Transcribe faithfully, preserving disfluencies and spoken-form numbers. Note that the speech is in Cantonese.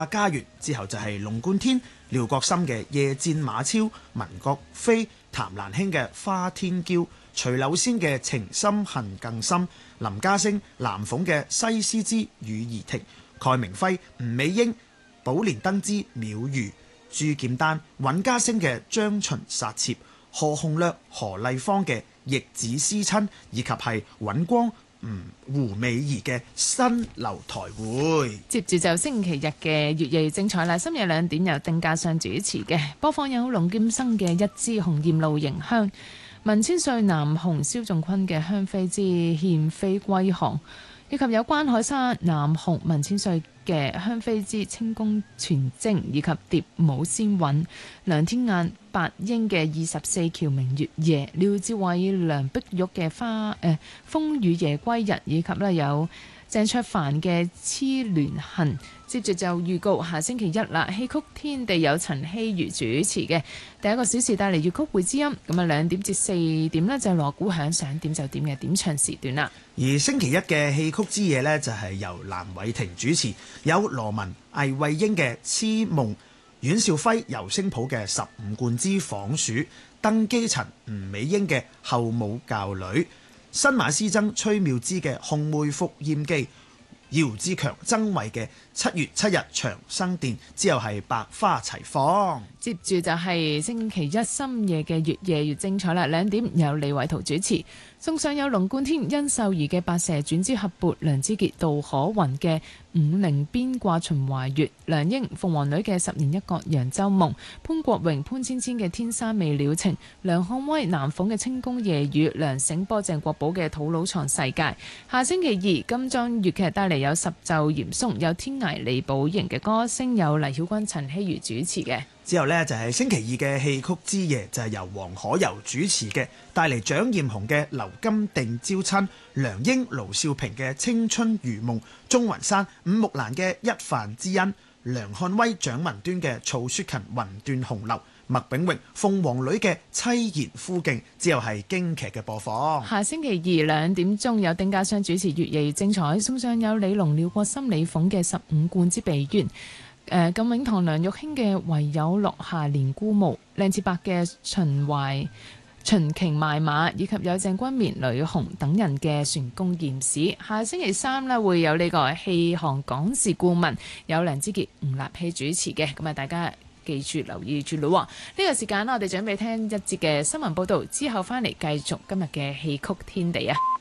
家園，之後就係龍貫天、廖國森嘅夜戰馬超、文國飛、譚蘭卿嘅花天嬌、徐柳仙嘅情深恨更深、林家聲、藍鳳嘅西施之雨兒停、蓋明輝、吳美英、寶蓮燈之妙瑜、朱劍丹、尹家聲嘅張巡殺妾、何鴻略、何麗芳嘅逆子思親，以及係尹光、嗯、胡美儀嘅新樓台會。 接住就星期日嘅粵語精彩啦，深夜兩點由丁家相主持嘅，播放有龍劍生嘅一枝紅艷露迎香，文千歲南紅蕭仲坤嘅香妃之獻妃歸航，以及有關海沙南紅文千歲嘅香妃之清宮全征，以及蝶舞仙韻梁天雁白英嘅二十四橋明月夜，廖志偉梁碧玉嘅花誒、呃、風雨夜歸日，以及咧有鄭卓凡嘅痴聯恨。接住就預告下星期一啦，戲曲天地有陳希如主持嘅第一個小時帶嚟粵曲會知音，咁啊兩點至四點呢，就鑼鼓響，想點就點嘅點唱時段啦。 而星期一嘅戲曲之夜呢，就係由藍偉霆主持，有羅文、魏慧英嘅痴夢、阮兆輝、尤聲普嘅十五貫之訪暑、鄧基塵、吳美英嘅後母教女、新馬師曾崔妙芝嘅紅梅福艷記、姚志強、曾慧嘅七月七日長生殿，之後係百花齊放。 接住就係星期一深夜嘅越夜越精彩啦，兩點有李偉圖主持，送上有龍貫天、殷秀儀嘅白蛇傳之合撥，梁之傑、杜可雲嘅五陵邊掛秦淮月，梁英、鳳凰女嘅十年一覺揚州夢，潘國榮、潘芊芊嘅天生未了情，梁漢威、南鳳嘅清宮夜雨，梁醒波、鄭國寶嘅土佬藏世界。下星期二金裝粵劇帶嚟有十奏嚴嵩，有天涯李寶瑩嘅歌聲，有黎曉君、陳希如主持嘅。 之後呢，就係星期二嘅戲曲之夜，就係由黃可柔主持嘅，帶嚟蔣艷紅嘅劉金定招親、梁英、盧少平嘅青春如夢、鍾雲山、伍木蘭嘅一飯之恩、梁漢威、蔣文端嘅曹雪芹雲斷紅樓、麥炳榮、鳳凰女嘅妻言夫敬。之後係京劇嘅播放。 下星期二兩點鐘有丁家相主持越夜越精彩，送上有李龍、廖國森、李鳳嘅十五貫之鼻冤。誒咁永堂梁玉卿嘅唯有落下連孤墓，靚次伯嘅秦淮秦瓊賣馬，以及有鄭君綿、呂紅等人嘅船公驗史。下星期三呢，會有呢個戲行港事顧問，有梁之傑、吳立希主持嘅，咁啊大家記住留意住咯。呢、這個時間呢，我哋準備聽一節嘅新聞報導，之後翻嚟繼續今日嘅戲曲天地啊！